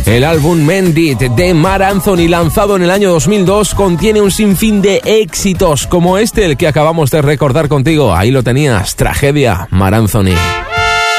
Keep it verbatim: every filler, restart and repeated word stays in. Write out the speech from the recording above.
El álbum Mendit de Marc Anthony, lanzado en el año dos mil dos, contiene un sinfín de éxitos como este, el que acabamos de recordar contigo. Ahí lo tenías, Tragedia, Marc Anthony.